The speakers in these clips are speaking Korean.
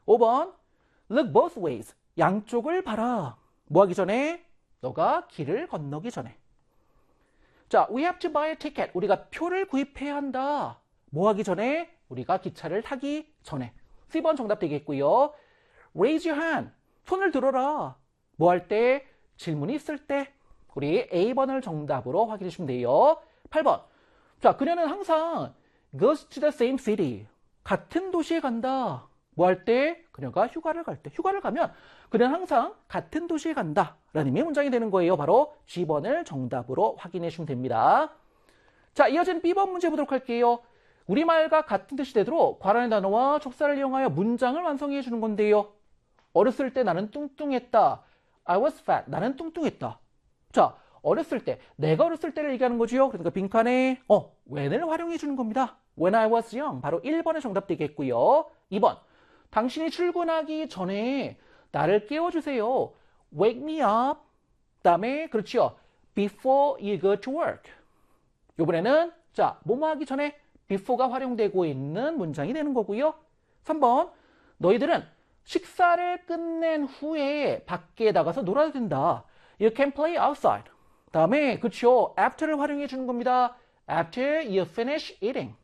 5번 look both ways. 양쪽을 봐라. 뭐 하기 전에? 너가 길을 건너기 전에. 자, we have to buy a ticket. 우리가 표를 구입해야 한다. 뭐 하기 전에? 우리가 기차를 타기 전에. C번 정답 되겠고요. raise your hand. 손을 들어라. 뭐 할 때? 질문이 있을 때. 우리 A번을 정답으로 확인해 주시면 돼요. 8번. 자, 그녀는 항상 goes to the same city. 같은 도시에 간다. 뭐 할 때? 그녀가 휴가를 갈 때. 휴가를 가면 그녀는 항상 같은 도시에 간다. 라는 의미의 문장이 되는 거예요. 바로 G번을 정답으로 확인해 주시면 됩니다. 자, 이어지는 B번 문제 보도록 할게요. 우리말과 같은 뜻이 되도록 괄호의 단어와 접사를 이용하여 문장을 완성해 주는 건데요. 어렸을 때 나는 뚱뚱했다. I was fat. 나는 뚱뚱했다. 자, 어렸을 때, 내가 어렸을 때를 얘기하는 거지요. 그러니까 빈칸에 when을 활용해 주는 겁니다. When I was young. 바로 1번의 정답 되겠고요. 2번. 당신이 출근하기 전에 나를 깨워주세요. Wake me up. 그다음에 그렇지요. Before you go to work. 이번에는 자, 뭐뭐 하기 전에 before가 활용되고 있는 문장이 되는 거고요. 3번. 너희들은 식사를 끝낸 후에 밖에 나가서 놀아도 된다. You can play outside. 다음에 그렇죠. after를 활용해 주는 겁니다. After you finish eating.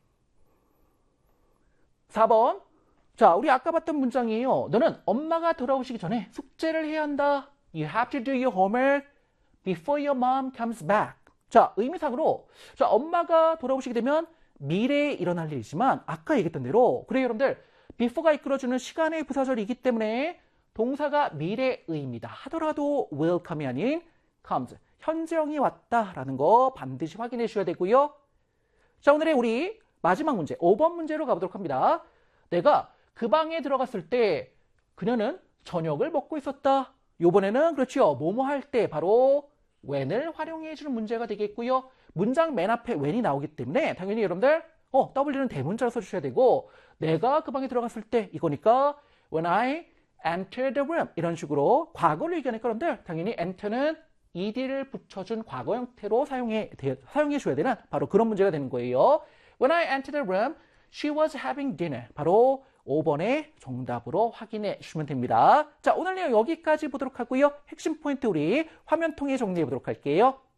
4번. 자, 우리 아까 봤던 문장이에요. 너는 엄마가 돌아오시기 전에 숙제를 해야 한다. You have to do your homework before your mom comes back. 자, 의미상으로 자, 엄마가 돌아오시게 되면 미래에 일어날 일이지만 아까 얘기했던 대로 그래요, 여러분들. before가 이끌어주는 시간의 부사절이기 때문에 동사가 미래의입니다. 하더라도 will come이 아닌 comes. 현재형이 왔다라는 거 반드시 확인해 주셔야 되고요. 자, 오늘의 우리 마지막 문제, 5번 문제로 가보도록 합니다. 내가 그 방에 들어갔을 때 그녀는 저녁을 먹고 있었다. 요번에는 그렇죠. 뭐뭐 할 때 바로 when을 활용해 주는 문제가 되겠고요. 문장 맨 앞에 when이 나오기 때문에 당연히 여러분들 W는 대문자로 써주셔야 되고 내가 그 방에 들어갔을 때 이거니까 when I entered the room 이런 식으로 과거를 얘기하니까 여러분들 당연히 enter는 ed를 붙여준 과거 형태로 사용해 줘야 되는 바로 그런 문제가 되는 거예요. When I entered the room, she was having dinner. 바로 5번의 정답으로 확인해 주시면 됩니다. 자, 오늘 내용 여기까지 보도록 하고요. 핵심 포인트 우리 화면 통해 정리해 보도록 할게요.